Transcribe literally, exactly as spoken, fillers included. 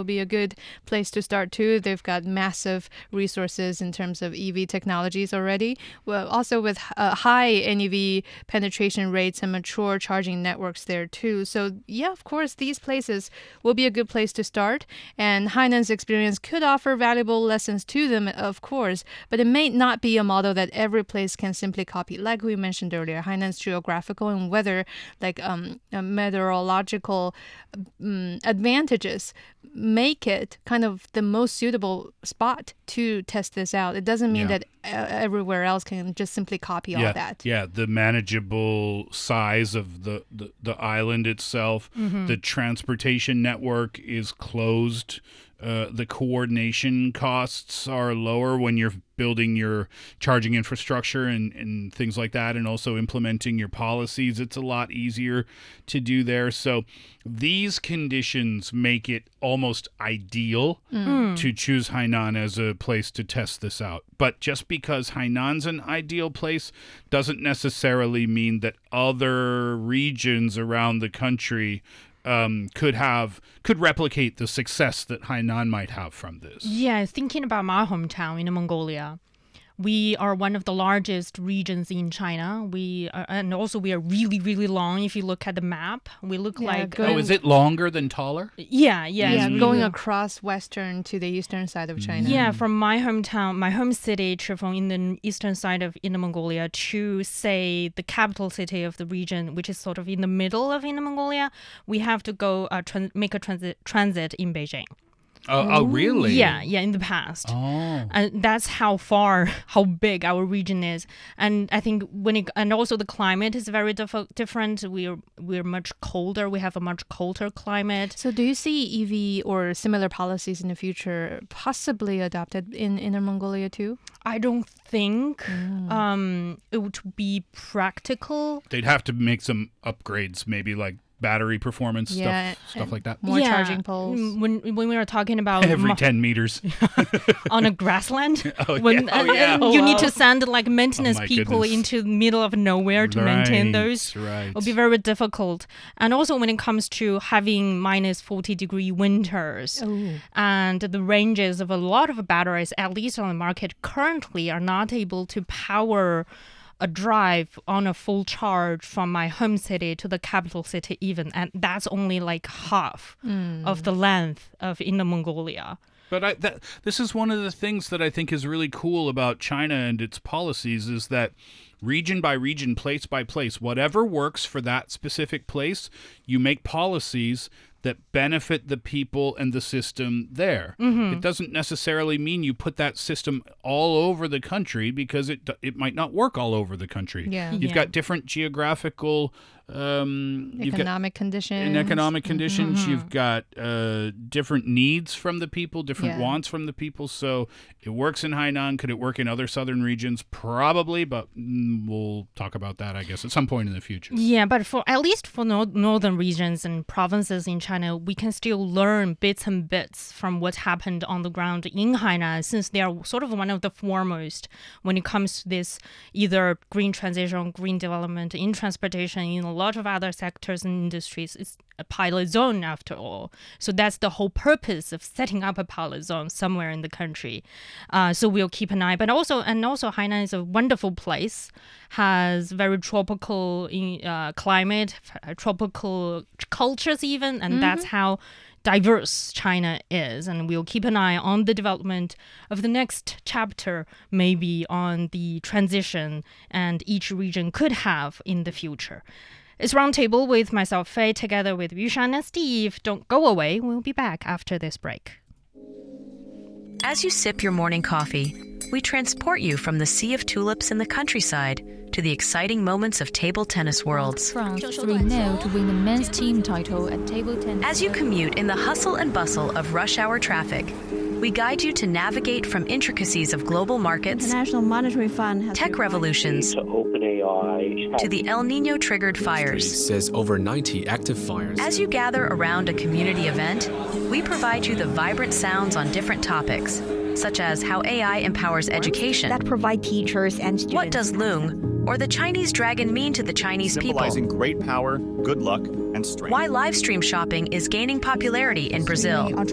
will be a good place to start too. They've got massive resources in terms of E V technologies already. Well, also with uh, high N E V penetration rates and mature charging networks there too. So yeah, of course, these places will be a good place to start. And Hainan's experience could offer valuable lessons to them, of course, but it may not be a model that every place can simply copy. Like we mentioned earlier, Hainan's geographical and weather, like um, meteorological um, advantages make it kind of the most suitable spot to test this out. It doesn't mean Yeah. that uh, everywhere else can just simply copy yeah, all that. Yeah, the manageable size of the, the, the island itself, Mm-hmm. the transportation network is closed. Uh, the coordination costs are lower when you're building your charging infrastructure and, and things like that, and also implementing your policies. It's a lot easier to do there. So these conditions make it almost ideal Mm. to choose Hainan as a place to test this out. But just because Hainan's an ideal place doesn't necessarily mean that other regions around the country Um, could have could replicate the success that Hainan might have from this. Yeah, thinking about my hometown in Mongolia, we are one of the largest regions in China. We are, and also we are really, really long. If you look at the map, we look Yeah, like good. Oh, is it longer than taller? yeah, yeah, Yeah, it's going really- across western to the eastern side of China. Yeah, from my hometown, my home city, Chifeng, in the eastern side of Inner Mongolia, to say the capital city of the region, which is sort of in the middle of Inner Mongolia, we have to go uh, tran- make a transit transit in Beijing. Oh, oh, really? Yeah, yeah, in the past. Oh. And that's how far, how big our region is. And I think when it, and also the climate is very diff- different. We're we're much colder. We have a much colder climate. So do you see E V or similar policies in the future possibly adopted in Inner Mongolia too? I don't think um, it would be practical. They'd have to make some upgrades, maybe like battery performance Yeah, stuff, stuff like that. More Yeah, charging poles. mm, When when we were talking about Every mo- ten meters. on a grassland, Oh, when yeah. Oh, and- yeah. and Oh, you need wow. to send like maintenance Oh, my people goodness. into the middle of nowhere to maintain Right, those. right. It would be very difficult. And also when it comes to having minus forty degree winters Oh. and the ranges of a lot of batteries, at least on the market currently, are not able to power a drive on a full charge from my home city to the capital city even. And that's only like half of the length of Inner Mongolia. But I, that, this is one of the things that I think is really cool about China and its policies is that region by region, place by place, whatever works for that specific place, you make policies that benefit the people and the system there. It doesn't necessarily mean you put that system all over the country because it it might not work all over the country. Yeah. You've Yeah. got different geographical um, you've got Economic conditions. in economic conditions, you've got uh, different needs from the people, different Yeah. wants from the people. So it works in Hainan. Could it work in other southern regions? Probably, but mm, we'll talk about that, I guess, at some point in the future. Yeah, but for at least for nor- northern regions and provinces in China, we can still learn bits and bits from what happened on the ground in Hainan, since they are sort of one of the foremost when it comes to this either green transition, green development in transportation, in a lot of other sectors and industries. It's a pilot zone after all. So that's the whole purpose of setting up a pilot zone somewhere in the country. Uh, so we'll keep an eye. But also, and also Hainan is a wonderful place, has very tropical uh, climate, f- tropical cultures even, and that's how diverse China is. And we'll keep an eye on the development of the next chapter, maybe on the transition and each region could have in the future. It's Roundtable with myself, Faye, together with Yushan and Steve. Don't go away. We'll be back after this break. As you sip your morning coffee, we transport you from the sea of tulips in the countryside to the exciting moments of table tennis worlds. France three nil to win the men's team title at table tennis. As you commute in the hustle and bustle of rush hour traffic, we guide you to navigate from intricacies of global markets, International Monetary Fund has tech revolutions, to OpenAI, to the El Nino triggered fires. Says over ninety active fires. As you gather around a community event, we provide you the vibrant sounds on different topics, such as how A I empowers education, that provide teachers and students. what does Loong or the Chinese dragon mean to the Chinese people, symbolizing great power, good luck, and strength. why live stream shopping is gaining popularity in Brazil,